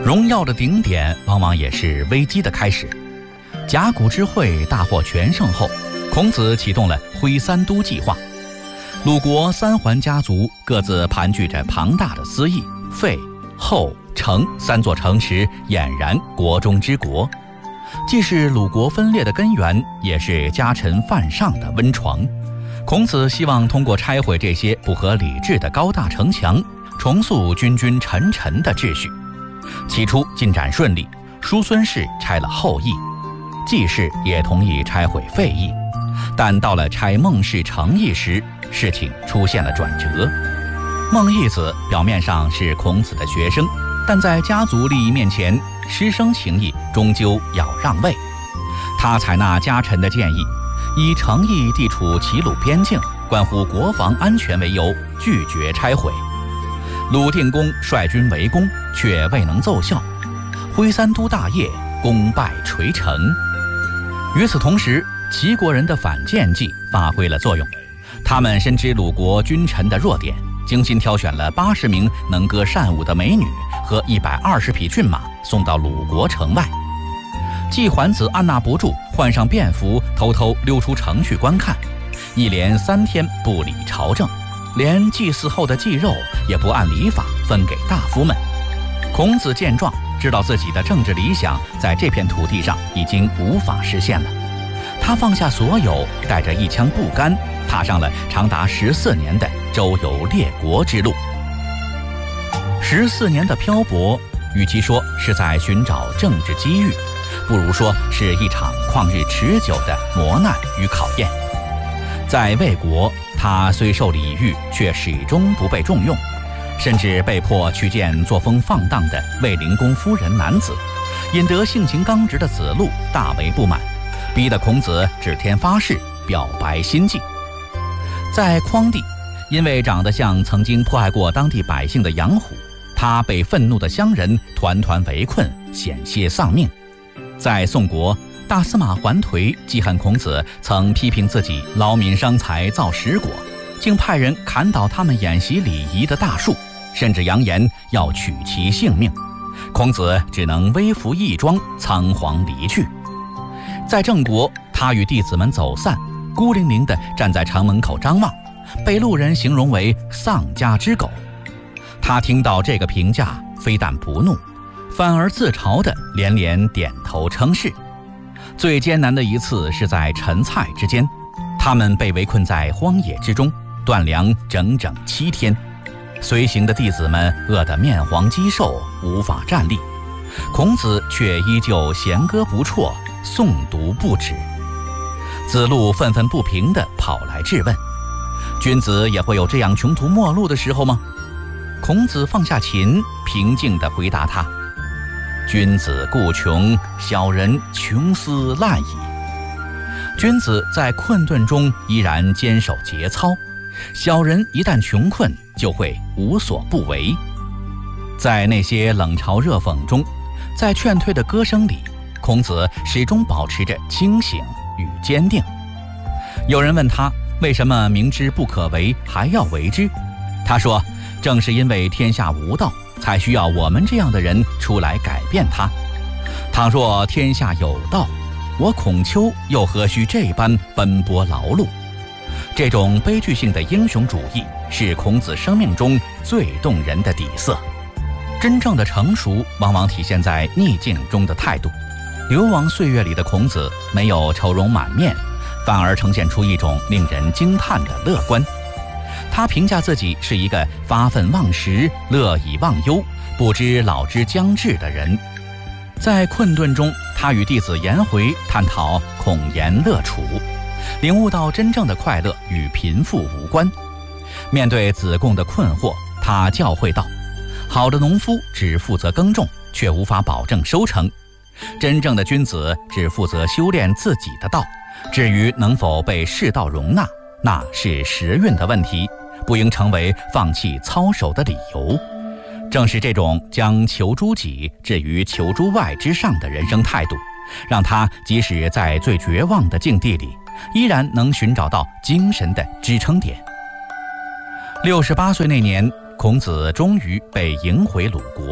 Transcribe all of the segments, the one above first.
荣耀的顶点往往也是危机的开始。甲骨之会大获全胜后，孔子启动了挥三都计划。鲁国三桓家族各自盘踞着庞大的私邑，费、后、成三座城池俨然国中之国，既是鲁国分裂的根源，也是家臣犯上的温床。孔子希望通过拆毁这些不合理智的高大城墙，重塑君君臣臣的秩序。起初进展顺利，叔孙氏拆了后邑，季氏也同意拆毁费邑，但到了拆孟氏成邑时，事情出现了转折。孟义子表面上是孔子的学生，但在家族利益面前，师生情谊终究要让位。他采纳家臣的建议，以成邑地处齐鲁边境，关乎国防安全为由，拒绝拆毁。鲁定公率军围攻，却未能奏效，挥三都大业功败垂成。与此同时，齐国人的反间计发挥了作用，他们深知鲁国君臣的弱点，精心挑选了80名能歌善舞的美女和120匹骏马送到鲁国城外。季桓子按捺不住，换上便服，偷偷溜出城去观看，一连3天不理朝政，连祭祀后的祭肉也不按礼法分给大夫们。孔子见状，知道自己的政治理想在这片土地上已经无法实现了。他放下所有，带着一腔不甘，踏上了长达14年的周游列国之路。14年的漂泊，与其说是在寻找政治机遇，不如说是一场旷日持久的磨难与考验。在魏国，他虽受礼遇，却始终不被重用，甚至被迫去见作风放荡的卫灵公夫人男子，引得性情刚直的子路大为不满，逼得孔子指天发誓表白心迹。在匡地，因为长得像曾经迫害过当地百姓的杨虎，他被愤怒的乡人团团围困，险些丧命。在宋国，大司马桓颓记恨孔子曾批评自己劳民伤财造实果，竟派人砍倒他们演习礼仪的大树，甚至扬言要取其性命。孔子只能微服义装，仓皇离去。在郑国，他与弟子们走散，孤零零地站在城门口张望，被路人形容为丧家之狗。他听到这个评价，非但不怒，反而自嘲地连连点头称是。最艰难的一次是在陈蔡之间，他们被围困在荒野之中，断粮整整7天。随行的弟子们饿得面黄肌瘦，无法站立，孔子却依旧弦歌不辍，诵读不止。子路愤愤不平地跑来质问：君子也会有这样穷途末路的时候吗？孔子放下琴，平静地回答他：君子固穷，小人穷斯滥矣。君子在困顿中依然坚守节操，小人一旦穷困，就会无所不为。在那些冷嘲热讽中，在劝退的歌声里，孔子始终保持着清醒与坚定。有人问他为什么明知不可为还要为之，他说：正是因为天下无道，才需要我们这样的人出来改变它。倘若天下有道，我孔丘又何须这般奔波劳碌？这种悲剧性的英雄主义是孔子生命中最动人的底色。真正的成熟往往体现在逆境中的态度。流亡岁月里的孔子没有愁容满面，反而呈现出一种令人惊叹的乐观。他评价自己是一个发愤忘食、乐以忘忧、不知老之将至的人。在困顿中，他与弟子颜回探讨孔颜乐处，领悟到真正的快乐与贫富无关。面对子贡的困惑，他教诲道：好的农夫只负责耕种，却无法保证收成；真正的君子只负责修炼自己的道，至于能否被世道容纳，那是时运的问题，不应成为放弃操守的理由。正是这种将求诸己置于求诸外之上的人生态度，让他即使在最绝望的境地里，依然能寻找到精神的支撑点。68岁那年，孔子终于被迎回鲁国。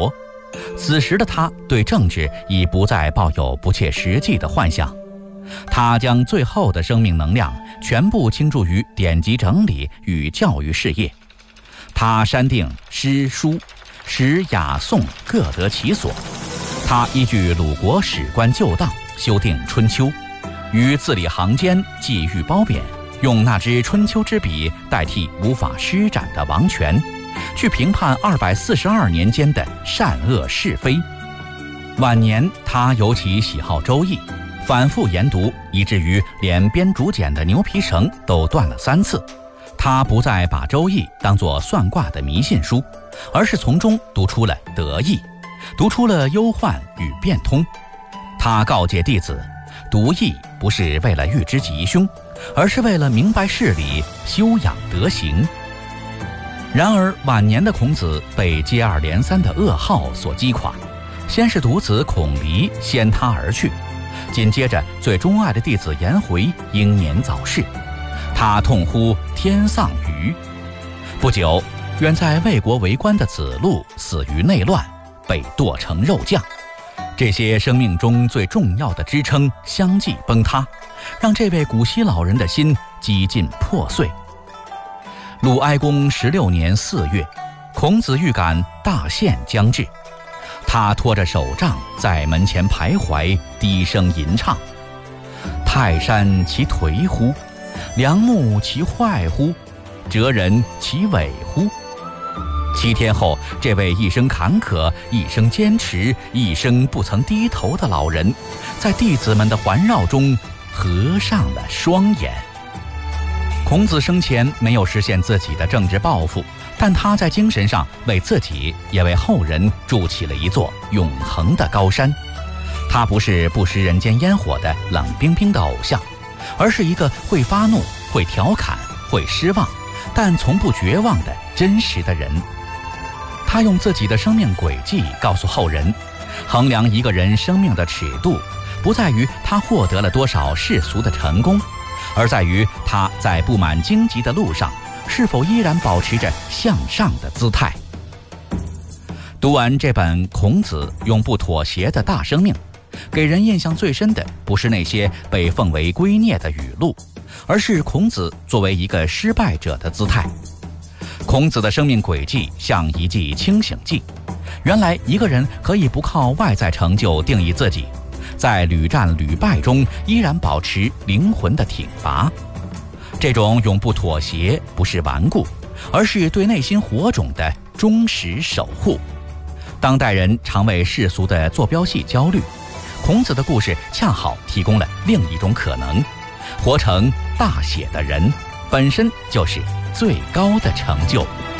此时的他对政治已不再抱有不切实际的幻想，他将最后的生命能量全部倾注于典籍整理与教育事业。他删定诗书，使雅颂各得其所。他依据鲁国史官旧当修订《春秋》，于字里行间际遇褒贬，用那支春秋之笔代替无法施展的王权，去评判242年间的善恶是非。晚年他尤其喜好《周易》，反复研读，以至于连编竹简的牛皮绳都断了3次。他不再把《周易》当作算卦的迷信书，而是从中读出了得意，读出了忧患与变通。他告诫弟子，读易不是为了预知吉凶，而是为了明白事理，修养德行。然而晚年的孔子被接二连三的噩耗所击垮，先是独子孔离先他而去，紧接着最钟爱的弟子颜回英年早逝，他痛呼天丧于。不久，远在魏国为官的子路死于内乱，被剁成肉酱。这些生命中最重要的支撑相继崩塌，让这位古稀老人的心几近破碎。鲁哀公16年4月，孔子预感大限将至，他拖着手杖在门前徘徊，低声吟唱：泰山其颓乎？梁木其坏乎？哲人其伪乎？7天后，这位一生坎坷、一生坚持、一生不曾低头的老人，在弟子们的环绕中合上了双眼。孔子生前没有实现自己的政治抱负，但他在精神上为自己也为后人筑起了一座永恒的高山。他不是不食人间烟火的冷冰冰的偶像，而是一个会发怒、会调侃、会失望，但从不绝望的真实的人。他用自己的生命轨迹告诉后人，衡量一个人生命的尺度，不在于他获得了多少世俗的成功，而在于他在布满荆棘的路上，是否依然保持着向上的姿态。读完这本孔子永不妥协的大生命，给人印象最深的不是那些被奉为圭臬的语录，而是孔子作为一个失败者的姿态。孔子的生命轨迹像一剂清醒剂，原来一个人可以不靠外在成就定义自己，在屡战屡败中依然保持灵魂的挺拔。这种永不妥协不是顽固，而是对内心火种的忠实守护。当代人常为世俗的坐标系焦虑，孔子的故事恰好提供了另一种可能。活成大写的人，本身就是最高的成就。